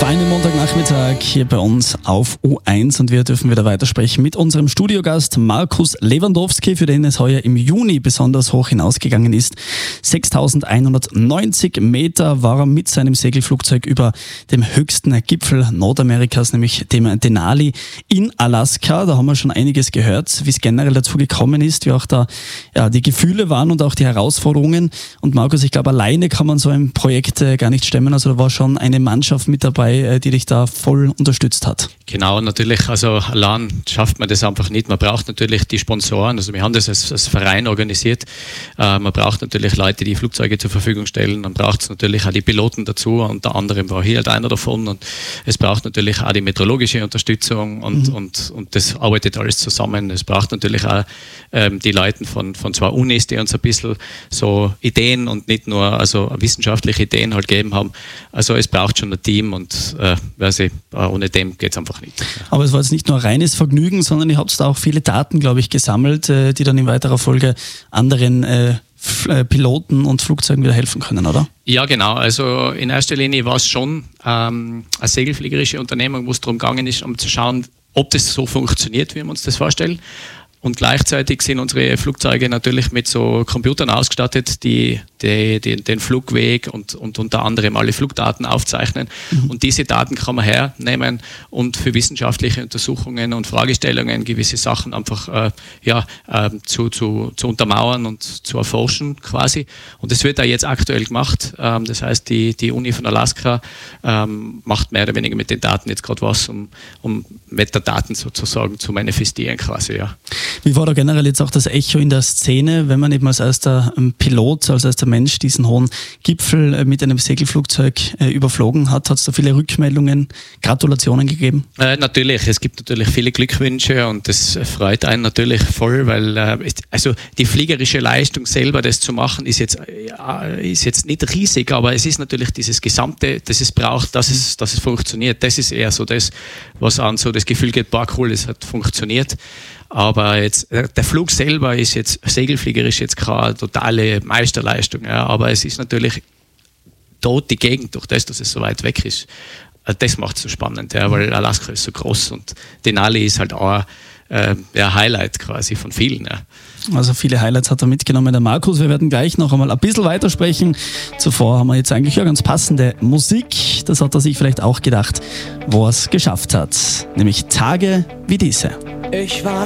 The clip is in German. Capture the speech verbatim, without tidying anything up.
Feinen Montagnachmittag hier bei uns auf U eins und wir dürfen wieder weitersprechen mit unserem Studiogast Markus Lewandowski, für den es heuer im Juni besonders hoch hinausgegangen ist. sechstausendeinhundertneunzig Meter war er mit seinem Segelflugzeug über dem höchsten Gipfel Nordamerikas, nämlich dem Denali in Alaska. Da haben wir schon einiges gehört, wie es generell dazu gekommen ist, wie auch da ja, die Gefühle waren und auch die Herausforderungen. Und Markus, ich glaube, alleine kann man so ein Projekt äh, gar nicht stemmen. Also da war schon eine Mannschaft mit dabei, die dich da voll unterstützt hat. Genau, natürlich, also allein schafft man das einfach nicht. Man braucht natürlich die Sponsoren, also wir haben das als, als Verein organisiert. Äh, man braucht natürlich Leute, die Flugzeuge zur Verfügung stellen. Man braucht natürlich auch die Piloten dazu, unter anderem war hier halt einer davon. Und es braucht natürlich auch die meteorologische Unterstützung und, mhm. und, und das arbeitet alles zusammen. Es braucht natürlich auch ähm, die Leute von, von zwei Unis, die uns ein bisschen so Ideen und nicht nur also wissenschaftliche Ideen halt gegeben haben. Also es braucht schon ein Team und Äh, weiß ich, ohne dem geht es einfach nicht. Aber es war jetzt nicht nur reines Vergnügen, sondern ihr habt da auch viele Daten, glaube ich, gesammelt, äh, die dann in weiterer Folge anderen äh, F- äh, Piloten und Flugzeugen wieder helfen können, oder? Ja, genau. Also in erster Linie war es schon ähm, eine segelfliegerische Unternehmung, wo es darum gegangen ist, um zu schauen, ob das so funktioniert, wie wir uns das vorstellen. Und gleichzeitig sind unsere Flugzeuge natürlich mit so Computern ausgestattet, die, die, die den Flugweg und, und unter anderem alle Flugdaten aufzeichnen. Mhm. Und diese Daten kann man hernehmen und für wissenschaftliche Untersuchungen und Fragestellungen gewisse Sachen einfach äh, ja, äh, zu, zu, zu untermauern und zu erforschen quasi. Und das wird da jetzt aktuell gemacht. Ähm, das heißt, die, die Uni von Alaska ähm, macht mehr oder weniger mit den Daten jetzt gerade was, um, um Metadaten sozusagen zu manifestieren quasi, ja. Wie war da generell jetzt auch das Echo in der Szene, wenn man eben als erster Pilot, als erster Mensch diesen hohen Gipfel mit einem Segelflugzeug äh, überflogen hat? Hat es da viele Rückmeldungen, Gratulationen gegeben? Äh, natürlich, es gibt natürlich viele Glückwünsche und das freut einen natürlich voll, weil äh, also die fliegerische Leistung selber, das zu machen, ist jetzt, äh, ist jetzt nicht riesig, aber es ist natürlich dieses Gesamte, das es braucht, dass es, dass es funktioniert. Das ist eher so das, was an so das Gefühl geht, boah cool, es hat funktioniert. Aber jetzt, der Flug selber ist jetzt, segelfliegerisch jetzt keine totale Meisterleistung, ja, aber es ist natürlich dort die Gegend, durch das, dass es so weit weg ist. Das macht es so spannend, ja, weil Alaska ist so groß und Denali ist halt auch äh, ein Highlight quasi von vielen. Ja. Also viele Highlights hat er mitgenommen, der Markus. Wir werden gleich noch einmal ein bisschen weitersprechen. Zuvor haben wir jetzt eigentlich ja ganz passende Musik. Das hat er sich vielleicht auch gedacht, wo er es geschafft hat. Nämlich Tage wie diese. Ich war